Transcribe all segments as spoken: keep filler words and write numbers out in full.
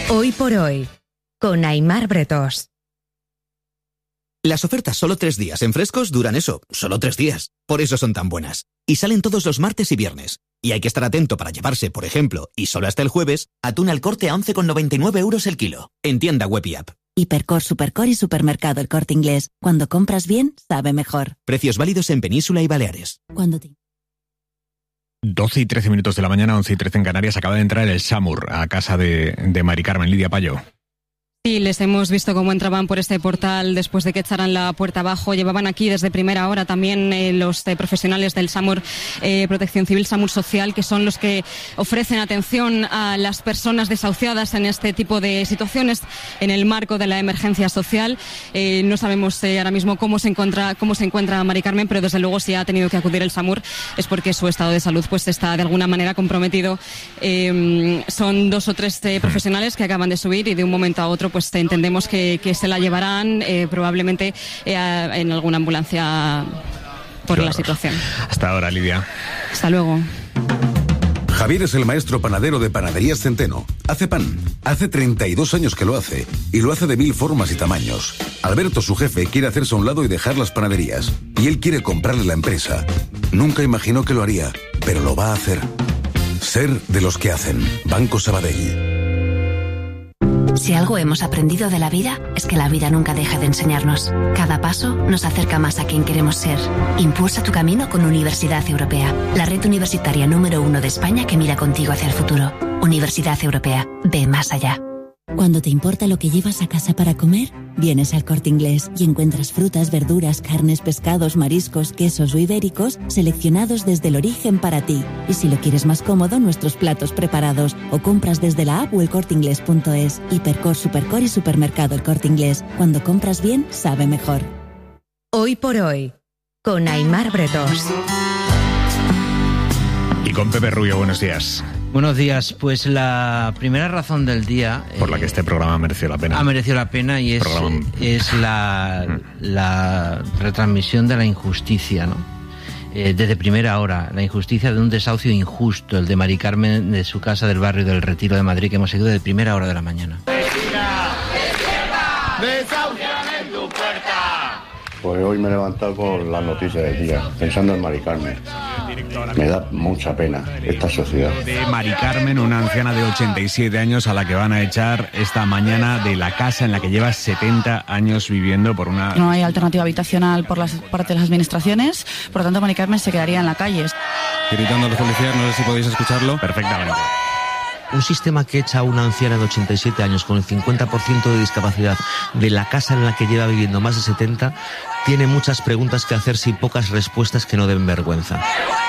Hoy por hoy, con Aimar Bretós. Las ofertas solo tres días en Frescos duran eso, solo tres días. Por eso son tan buenas. Y salen todos los martes y viernes. Y hay que estar atento para llevarse, por ejemplo, y solo hasta el jueves, atún al Corte a once con noventa y nueve euros el kilo. En tienda web y app. Hipercor, Supercor y Supermercado El Corte Inglés. Cuando compras bien, sabe mejor. Precios válidos en Península y Baleares. Cuando te... doce y trece minutos de la mañana, once y trece en Canarias. Acaba de entrar el SAMUR a casa de, de Mari Carmen. Lidia Payo. Sí, les hemos visto cómo entraban por este portal después de que echaran la puerta abajo. Llevaban aquí desde primera hora también eh, los eh, profesionales del SAMUR, eh, Protección Civil, SAMUR Social, que son los que ofrecen atención a las personas desahuciadas en este tipo de situaciones en el marco de la emergencia social. Eh, no sabemos eh, ahora mismo cómo se encuentra cómo se encuentra Mari Carmen, pero desde luego si ha tenido que acudir el SAMUR es porque su estado de salud pues está de alguna manera comprometido. Eh, son dos o tres eh, profesionales que acaban de subir y de un momento a otro pues entendemos que, que se la llevarán eh, probablemente eh, en alguna ambulancia por la situación. Hasta ahora, Lidia. Hasta luego. Javier es el maestro panadero de Panaderías Centeno. Hace pan. Hace treinta y dos años que lo hace. Y lo hace de mil formas y tamaños. Alberto, su jefe, quiere hacerse a un lado y dejar las panaderías. Y él quiere comprarle la empresa. Nunca imaginó que lo haría, pero lo va a hacer. Ser de los que hacen. Banco Sabadell. Si algo hemos aprendido de la vida, es que la vida nunca deja de enseñarnos. Cada paso nos acerca más a quien queremos ser. Impulsa tu camino con Universidad Europea, la red universitaria número uno de España que mira contigo hacia el futuro. Universidad Europea, ve más allá. Cuando te importa lo que llevas a casa para comer, vienes al Corte Inglés y encuentras frutas, verduras, carnes, pescados, mariscos, quesos o ibéricos seleccionados desde el origen para ti. Y si lo quieres más cómodo, nuestros platos preparados o compras desde la app o el corte inglés punto es. Hipercor, Supercor y Supermercado El Corte Inglés. Cuando compras bien, sabe mejor. Hoy por hoy, con Aimar Bretós. Y con Pepe Rubio, buenos días. Buenos días. Pues la primera razón del día... Por la que este programa mereció la pena. Ha merecido la pena y es, programa... es la, la retransmisión de la injusticia, ¿no? Eh, desde primera hora, la injusticia de un desahucio injusto, el de Mari Carmen de su casa del barrio del Retiro de Madrid, que hemos seguido desde primera hora de la mañana. ¡Desahucian en tu puerta! Pues hoy me he levantado con las noticias del día, pensando en Mari Carmen. Me da mucha pena esta sociedad. De Mari Carmen, una anciana de ochenta y siete años a la que van a echar esta mañana de la casa en la que lleva setenta años viviendo por una... No hay alternativa habitacional por las parte de las administraciones, por lo tanto Mari Carmen se quedaría en la calle. Gritando a los policías, no sé si podéis escucharlo. Perfectamente. Un sistema que echa a una anciana de ochenta y siete años con el cincuenta por ciento de discapacidad de la casa en la que lleva viviendo más de setenta, tiene muchas preguntas que hacerse y pocas respuestas que no den vergüenza.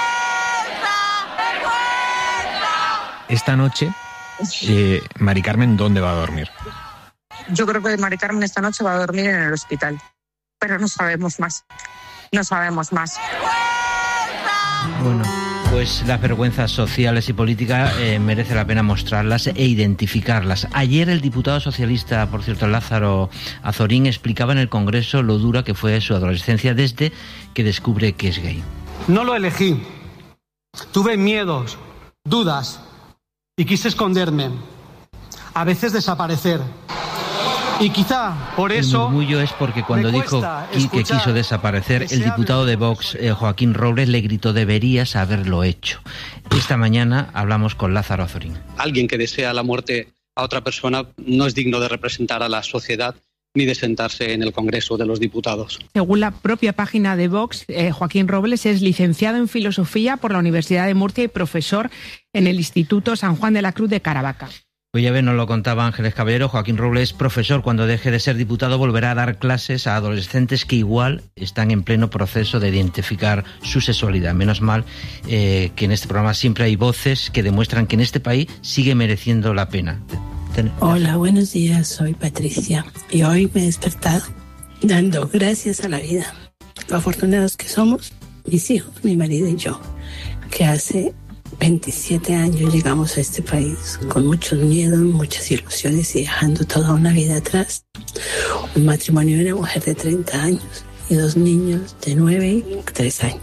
Esta noche, eh, Mari Carmen, ¿dónde va a dormir? Yo creo que Mari Carmen esta noche va a dormir en el hospital, pero no sabemos más. No sabemos más. Bueno, pues las vergüenzas sociales y políticas eh, merece la pena mostrarlas e identificarlas. Ayer el diputado socialista, por cierto, Lázaro Azorín, explicaba en el Congreso lo dura que fue su adolescencia desde que descubre que es gay. No lo elegí. Tuve miedos, dudas y quise esconderme. A veces desaparecer. Y quizá por eso... El murmullo es porque cuando dijo que quiso desaparecer, el diputado de Vox, eh, Joaquín Robles, le gritó: deberías haberlo hecho. Esta mañana hablamos con Lázaro Azorín. Alguien que desea la muerte a otra persona no es digno de representar a la sociedad ni de sentarse en el Congreso de los Diputados. Según la propia página de Vox, eh, Joaquín Robles es licenciado en Filosofía por la Universidad de Murcia y profesor en el Instituto San Juan de la Cruz de Caravaca. Pues ya ven, nos lo contaba Ángeles Caballero. Joaquín Robles, profesor, cuando deje de ser diputado volverá a dar clases a adolescentes que igual están en pleno proceso de identificar su sexualidad. Menos mal eh, que en este programa siempre hay voces que demuestran que en este país sigue mereciendo la pena. Hola, buenos días, soy Patricia y hoy me he despertado dando gracias a la vida. Lo afortunados que somos, mis hijos, mi marido y yo, que hace veintisiete años llegamos a este país con muchos miedos, muchas ilusiones y dejando toda una vida atrás. Un matrimonio de una mujer de treinta años y dos niños de nueve y tres años.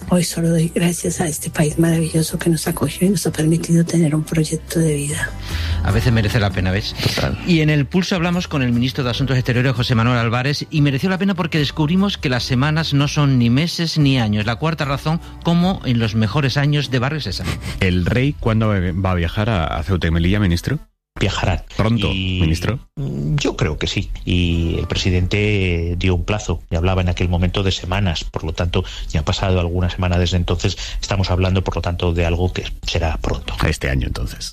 Hoy solo doy gracias a este país maravilloso que nos acogió y nos ha permitido tener un proyecto de vida. A veces merece la pena, ¿ves? Total. Y en el Pulso hablamos con el ministro de Asuntos Exteriores, José Manuel Álvarez, y mereció la pena porque descubrimos que las semanas no son ni meses ni años. La cuarta razón, como en los mejores años de Barrio Sésamo. ¿El rey cuándo va a viajar a Ceuta y Melilla, ministro? Viajarán. ¿Pronto, y ministro? Yo creo que sí. Y el presidente dio un plazo. Y hablaba en aquel momento de semanas. Por lo tanto, ya ha pasado alguna semana desde entonces. Estamos hablando, por lo tanto, de algo que será pronto. Este año, entonces.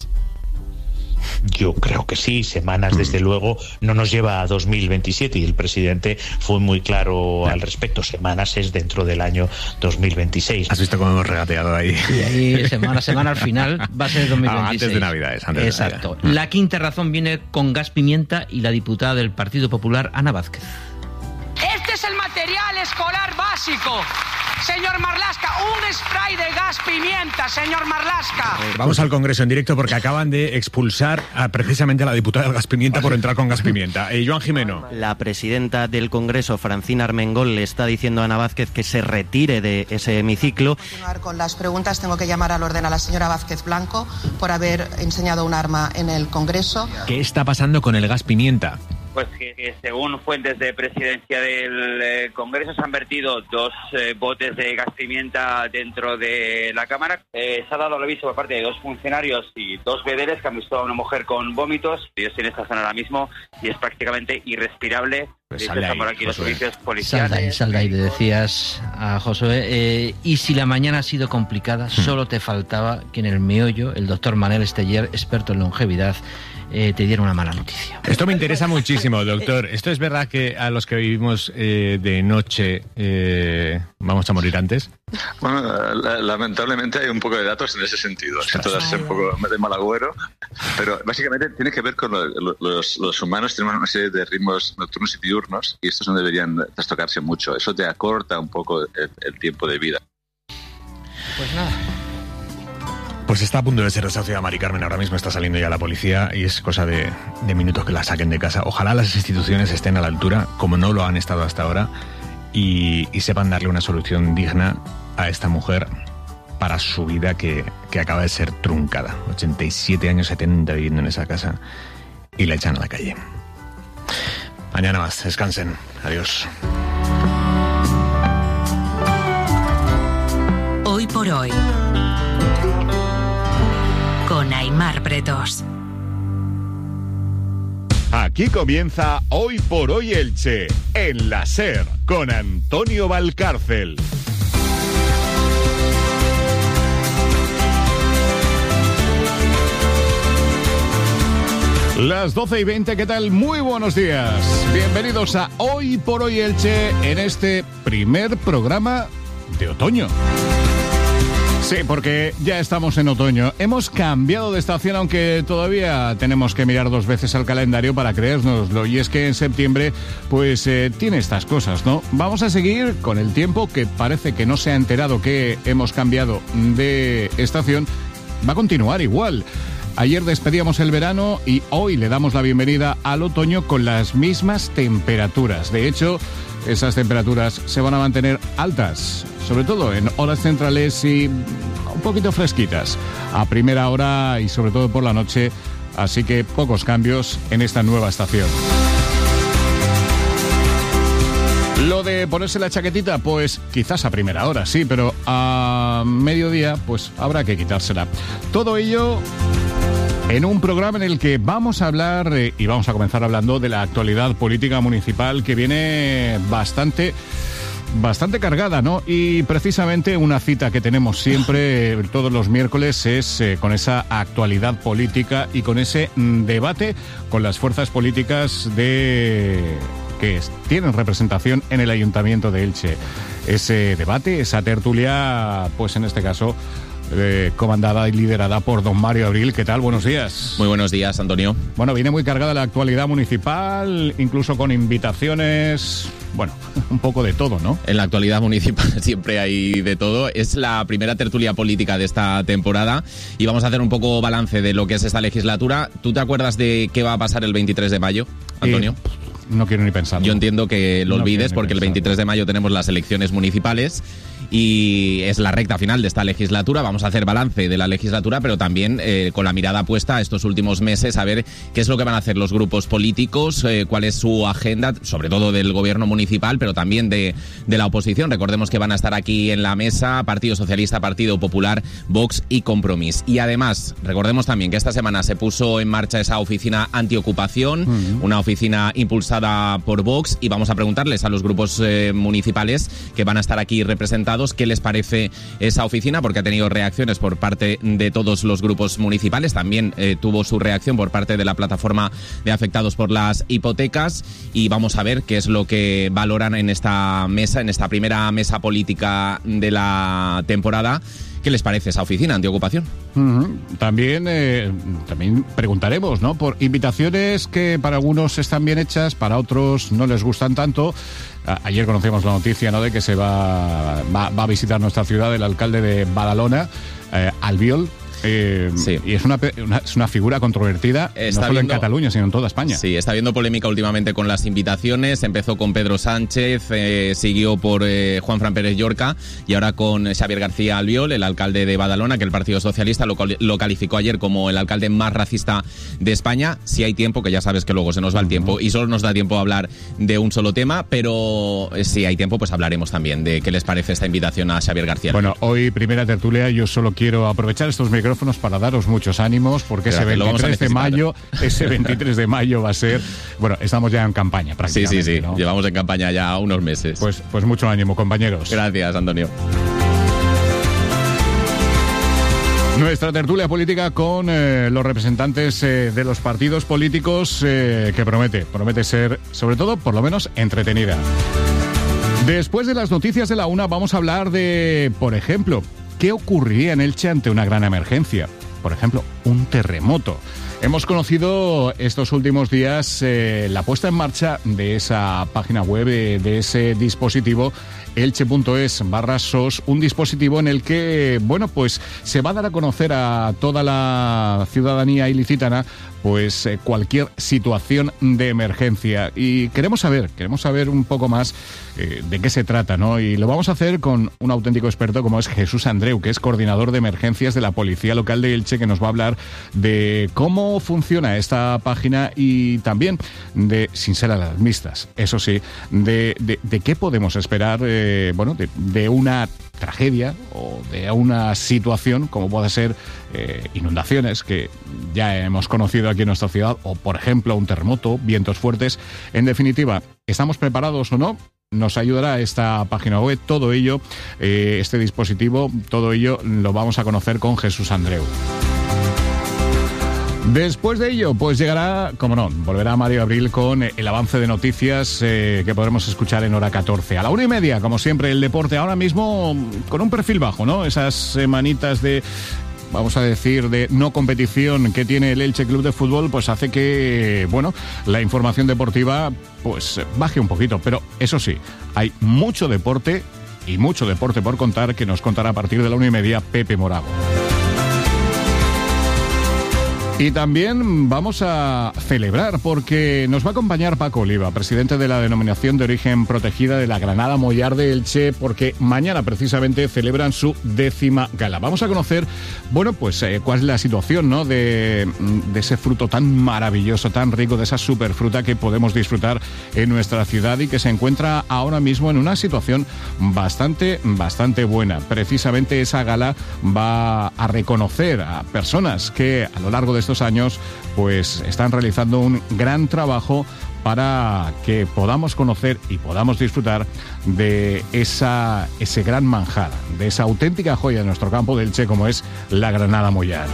Yo creo que sí, semanas desde luego no nos lleva a dos mil veintisiete y el presidente fue muy claro al respecto. Semanas es dentro del año dos mil veintiséis. ¿Has visto cómo hemos regateado ahí? Y ahí semana a semana al final va a ser dos mil veintiséis. Ah, antes de Navidades. Antes Exacto. De Navidad. La quinta razón viene con gas pimienta y la diputada del Partido Popular, Ana Vázquez. Este es el material escolar básico. Señor Marlaska, un spray de gas pimienta, señor Marlaska. Vamos al Congreso en directo porque acaban de expulsar a, precisamente a la diputada del gas pimienta por entrar con gas pimienta. Eh, Joan Jimeno. La presidenta del Congreso, Francina Armengol, le está diciendo a Ana Vázquez que se retire de ese hemiciclo. Para continuar con las preguntas, tengo que llamar al orden a la señora Vázquez Blanco por haber enseñado un arma en el Congreso. ¿Qué está pasando con el gas pimienta? Pues que, que según fuentes de presidencia del eh, Congreso se han vertido dos eh, botes de gas pimienta dentro de la Cámara. Eh, se ha dado el aviso por parte de dos funcionarios y dos vedeles que han visto a una mujer con vómitos. Yo estoy en esta zona ahora mismo y es prácticamente irrespirable. Pues de hecho, sal de están por ahí, aquí los Josué. servicios policiales. Sal de ahí, sal de ahí, le decías a Josué. Eh, y si la mañana ha sido complicada, solo te faltaba que en el meollo el doctor Manel Esteller, experto en longevidad, eh, te diera una mala noticia. Esto me interesa muchísimo, doctor. ¿Esto es verdad que a los que vivimos eh, de noche eh, vamos a morir antes? Bueno, la, lamentablemente hay un poco de datos en ese sentido. Siento darse un poco de mal agüero, pero básicamente tiene que ver con lo, lo, los, los humanos tenemos una serie de ritmos nocturnos y diurnos y estos no deberían trastocarse mucho. Eso te acorta un poco el, el tiempo de vida. Pues nada. Pues está a punto de ser desahuciada Mari Carmen, ahora mismo está saliendo ya la policía y es cosa de, de minutos que la saquen de casa. Ojalá las instituciones estén a la altura, como no lo han estado hasta ahora, y, y sepan darle una solución digna a esta mujer para su vida que, que acaba de ser truncada. ochenta y siete años, setenta viviendo en esa casa y la echan a la calle. Mañana más, descansen. Adiós. Hoy por hoy. Con Aimar Bretos. Aquí comienza Hoy por Hoy Elche, en la SER, con Antonio Valcárcel. Las doce y veinte, ¿qué tal? Muy buenos días. Bienvenidos a Hoy por Hoy Elche, en este primer programa de otoño. Sí, porque ya estamos en otoño. Hemos cambiado de estación, aunque todavía tenemos que mirar dos veces al calendario para creérnoslo. Y es que en septiembre, pues, eh, tiene estas cosas, ¿no? Vamos a seguir con el tiempo, que parece que no se ha enterado que hemos cambiado de estación. Va a continuar igual. Ayer despedíamos el verano y hoy le damos la bienvenida al otoño con las mismas temperaturas. De hecho, esas temperaturas se van a mantener altas, sobre todo en horas centrales y un poquito fresquitas a primera hora y sobre todo por la noche, así que pocos cambios en esta nueva estación. Lo de ponerse la chaquetita, pues quizás a primera hora, sí, pero a mediodía, pues habrá que quitársela. Todo ello en un programa en el que vamos a hablar, eh, y vamos a comenzar hablando de la actualidad política municipal, que viene bastante, bastante cargada, ¿no? Y precisamente una cita que tenemos siempre, eh, todos los miércoles, es eh, con esa actualidad política y con ese mm, debate con las fuerzas políticas de que tienen representación en el Ayuntamiento de Elche. Ese debate, esa tertulia, pues en este caso, Eh, comandada y liderada por don Mario Abril. ¿Qué tal? Buenos días. Muy buenos días, Antonio. Bueno, viene muy cargada la actualidad municipal, incluso con invitaciones, bueno, un poco de todo, ¿no? En la actualidad municipal siempre hay de todo. Es la primera tertulia política de esta temporada y vamos a hacer un poco balance de lo que es esta legislatura. ¿Tú te acuerdas de qué va a pasar el veintitrés de mayo, Antonio? Eh, no quiero ni pensarlo. Yo entiendo que lo No olvides quiero ni porque el veintitrés de mayo tenemos las elecciones municipales y es la recta final de esta legislatura. Vamos a hacer balance de la legislatura, pero también eh, con la mirada puesta a estos últimos meses, a ver qué es lo que van a hacer los grupos políticos, eh, cuál es su agenda, sobre todo del gobierno municipal, pero también de, de la oposición. Recordemos que van a estar aquí en la mesa Partido Socialista, Partido Popular, Vox y Compromís. Y además, recordemos también que esta semana se puso en marcha esa oficina antiocupación, uh-huh. una oficina impulsada por Vox, y vamos a preguntarles a los grupos eh, municipales que van a estar aquí representados qué les parece esa oficina, porque ha tenido reacciones por parte de todos los grupos municipales. También eh, tuvo su reacción por parte de la plataforma de afectados por las hipotecas, y vamos a ver qué es lo que valoran en esta mesa, en esta primera mesa política de la temporada. ¿Qué les parece esa oficina antiocupación? Uh-huh. También, eh, también preguntaremos, ¿no? Por invitaciones que para algunos están bien hechas, para otros no les gustan tanto. A- ayer conocíamos la noticia, ¿no?, de que se va, va, va a visitar nuestra ciudad el alcalde de Badalona, eh, Albiol. Eh, sí. Y es una, una, es una figura controvertida, está no solo viendo, en Cataluña, sino en toda España. Sí, está habiendo polémica últimamente con las invitaciones. Empezó con Pedro Sánchez, eh, siguió por eh, Juanfran Pérez Llorca y ahora con Xavier García Albiol, el alcalde de Badalona, que el Partido Socialista lo, lo calificó ayer como el alcalde más racista de España. Si hay tiempo, que ya sabes que luego se nos va el tiempo y solo nos da tiempo a hablar de un solo tema, pero si hay tiempo, pues hablaremos también de qué les parece esta invitación a Xavier García Albiol. Bueno, hoy primera tertulia, yo solo quiero aprovechar estos micrófonos para daros muchos ánimos, porque ese veintitrés de mayo, ese veintitrés de mayo va a ser, bueno, estamos ya en campaña prácticamente. Sí, sí, sí, ¿no? Llevamos en campaña ya unos meses. Pues, pues mucho ánimo, compañeros. Gracias, Antonio. Nuestra tertulia política con eh, los representantes eh, de los partidos políticos, eh, que promete, promete ser, sobre todo, por lo menos, entretenida. Después de las noticias de la una, vamos a hablar de, por ejemplo, ¿qué ocurriría en Elche ante una gran emergencia? Por ejemplo, un terremoto. Hemos conocido estos últimos días eh, la puesta en marcha de esa página web, eh, de ese dispositivo elche.es barra sos, un dispositivo en el que, bueno, pues se va a dar a conocer a toda la ciudadanía ilicitana pues eh, cualquier situación de emergencia. Y queremos saber, queremos saber un poco más eh, de qué se trata, ¿no? Y lo vamos a hacer con un auténtico experto como es Jesús Andreu, que es coordinador de emergencias de la Policía Local de Elche, que nos va a hablar de cómo funciona esta página y también de, sin ser alarmistas, eso sí, de, de, de qué podemos esperar, eh, bueno, de, de una tragedia o de una situación como puede ser eh, inundaciones, que ya hemos conocido aquí en nuestra ciudad, o por ejemplo un terremoto, vientos fuertes. En definitiva, ¿estamos preparados o no? Nos ayudará esta página web, todo ello, eh, este dispositivo, todo ello lo vamos a conocer con Jesús Andreu. Después de ello, pues llegará, como no, volverá Mario Abril con el avance de noticias eh, que podremos escuchar en hora catorce. A la una y media, como siempre, el deporte ahora mismo con un perfil bajo, ¿no? Esas semanitas de, vamos a decir, de no competición que tiene el Elche Club de Fútbol, pues hace que, bueno, la información deportiva pues baje un poquito. Pero eso sí, hay mucho deporte y mucho deporte por contar, que nos contará a partir de la una y media Pepe Morago. Y también vamos a celebrar, porque nos va a acompañar Paco Oliva, presidente de la Denominación de Origen Protegida de la Granada Mollar de Elche, porque mañana precisamente celebran su décima gala. Vamos a conocer, bueno, pues eh, cuál es la situación, ¿no?, de, de ese fruto tan maravilloso, tan rico, de esa superfruta que podemos disfrutar en nuestra ciudad y que se encuentra ahora mismo en una situación bastante, bastante buena. Precisamente esa gala va a reconocer a personas que a lo largo de estos años pues están realizando un gran trabajo para que podamos conocer y podamos disfrutar de esa, ese gran manjar, de esa auténtica joya de nuestro campo de Elche como es la Granada Mollar.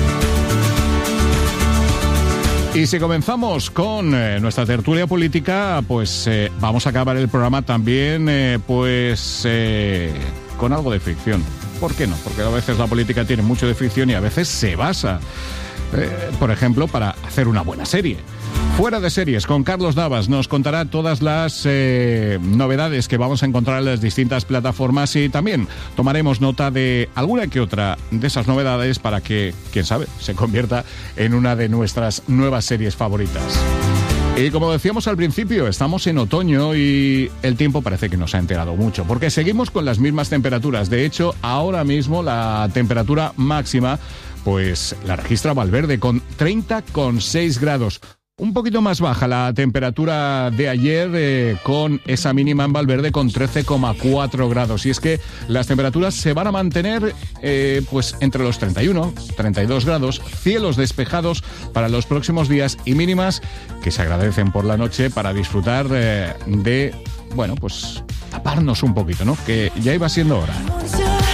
Y si comenzamos con eh, nuestra tertulia política, pues eh, vamos a acabar el programa también eh, pues eh, con algo de ficción. ¿Por qué no? Porque a veces la política tiene mucho de ficción y a veces se basa, Eh, por ejemplo, para hacer una buena serie. Fuera de Series, con Carlos Navas, nos contará todas las eh, novedades que vamos a encontrar en las distintas plataformas y también tomaremos nota de alguna que otra de esas novedades para que, quién sabe, se convierta en una de nuestras nuevas series favoritas. Y como decíamos al principio, estamos en otoño y el tiempo parece que nos ha enterado mucho, porque seguimos con las mismas temperaturas. De hecho, ahora mismo la temperatura máxima pues la registra Valverde con treinta coma seis grados. Un poquito más baja la temperatura de ayer eh, con esa mínima en Valverde con trece coma cuatro grados. Y es que las temperaturas se van a mantener eh, pues entre los treinta y uno, treinta y dos grados, cielos despejados para los próximos días y mínimas que se agradecen por la noche para disfrutar eh, de, bueno, pues taparnos un poquito, ¿no? Que ya iba siendo hora.